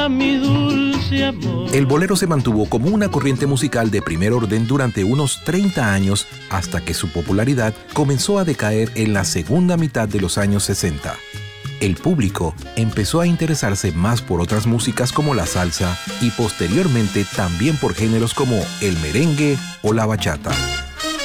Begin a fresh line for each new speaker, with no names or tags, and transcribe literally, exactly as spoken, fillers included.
mi dulce amor.
El bolero se mantuvo como una corriente musical de primer orden durante unos treinta años hasta que su popularidad comenzó a decaer en la segunda mitad de los años sesenta. El público empezó a interesarse más por otras músicas como la salsa y posteriormente también por géneros como el merengue o la bachata.